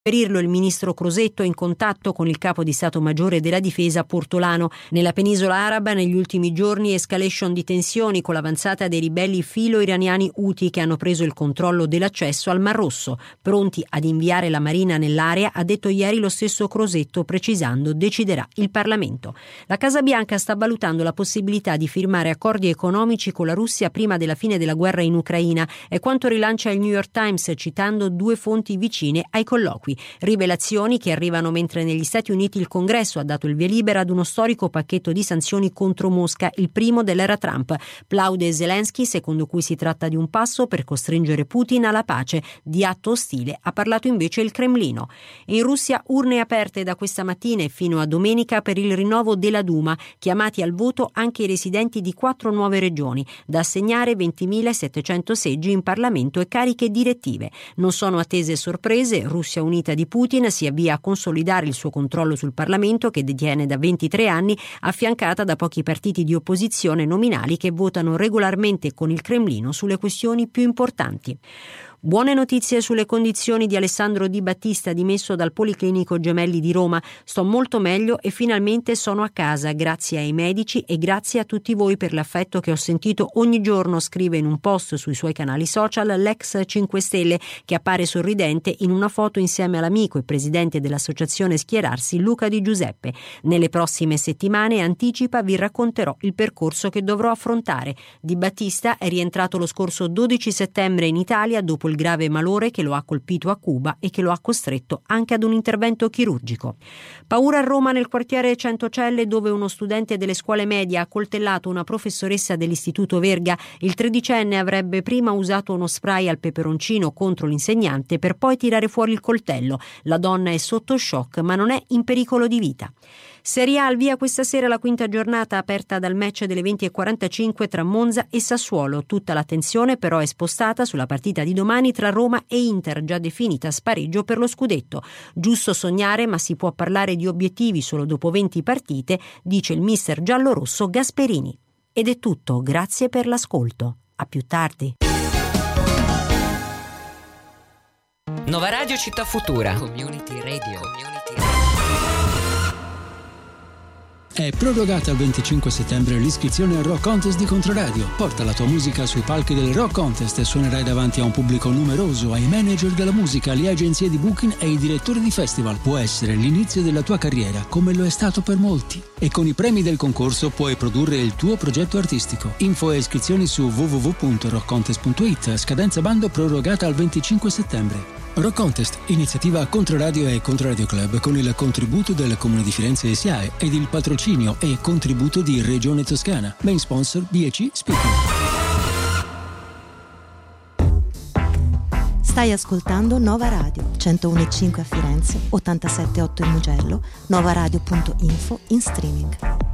riferirlo il ministro Crosetto è in contatto con il capo di Stato Maggiore della Difesa Portolano. Nella penisola araba negli ultimi giorni escalation di tensioni con l'avanzata dei ribelli filo-iraniani Houthi che hanno preso il controllo dell'accesso al Mar Rosso. Pronti ad inviare la Marina nell'area, ha detto ieri lo stesso Crosetto, precisando deciderà il Parlamento. La Casa Bianca sta valutando la possibilità di firmare accordi economici con la Russia prima della fine della guerra in Ucraina, è quanto rilancia il New York Times citando due fonti vicine ai colloqui. Rivelazioni che arrivano mentre negli Stati Uniti il Congresso ha dato il via libera ad uno storico pacchetto di sanzioni contro Mosca, il primo dell'era Trump. Plaude Zelensky, secondo cui si tratta di un passo per costringere Putin alla pace. Di atto ostile ha parlato invece il Cremlino. In Russia urne aperte da questa mattina e fino a domenica per il rinnovo della Duma, chiamati al voto anche i residenti di 4 nuove regioni, da assegnare 20.700 seggi in Parlamento e cariche direttive. Non sono attese sorprese, Russia Unita di Putin si avvia a consolidare il suo controllo sul Parlamento che detiene da 23 anni, affiancata da pochi partiti di opposizione nominali che votano regolarmente con il Cremlino sulle questioni più importanti. Buone notizie sulle condizioni di Alessandro Di Battista, dimesso dal Policlinico Gemelli di Roma. Sto molto meglio e finalmente sono a casa, grazie ai medici e grazie a tutti voi per l'affetto che ho sentito ogni giorno, scrive in un post sui suoi canali social l'ex 5 Stelle, che appare sorridente in una foto insieme all'amico e presidente dell'associazione Schierarsi, Luca Di Giuseppe. Nelle prossime settimane, anticipa, vi racconterò il percorso che dovrò affrontare. Di Battista è rientrato lo scorso 12 settembre in Italia dopo il grave malore che lo ha colpito a Cuba e che lo ha costretto anche ad un intervento chirurgico. Paura a Roma nel quartiere Centocelle, dove uno studente delle scuole medie ha coltellato una professoressa dell'istituto Verga. Il 13enne avrebbe prima usato uno spray al peperoncino contro l'insegnante per poi tirare fuori il coltello. La donna è sotto shock ma non è in pericolo di vita. Serie A al via questa sera la quinta giornata, aperta dal match delle 20:45 tra Monza e Sassuolo. Tutta l'attenzione però è spostata sulla partita di domani tra Roma e Inter, già definita a spareggio per lo scudetto. Giusto sognare, ma si può parlare di obiettivi solo dopo 20 partite, dice il mister giallorosso Gasperini. Ed è tutto, grazie per l'ascolto. A più tardi. Nova Radio Città Futura. Community Radio. È prorogata al 25 settembre l'iscrizione al Rock Contest di Controradio. Porta la tua musica sui palchi del Rock Contest e suonerai davanti a un pubblico numeroso, ai manager della musica, alle agenzie di booking e ai direttori di festival. Può essere l'inizio della tua carriera, come lo è stato per molti. E con i premi del concorso puoi produrre il tuo progetto artistico. Info e iscrizioni su www.rockcontest.it. Scadenza bando prorogata al 25 settembre. Rock Contest, iniziativa Controradio e Controradio Club con il contributo del Comune di Firenze e SIAE ed il patrocinio e contributo di Regione Toscana. Main sponsor BEC Speaking. Stai ascoltando Nova Radio, 101.5 a Firenze, 87.8 in Mugello, novaradio.info in streaming.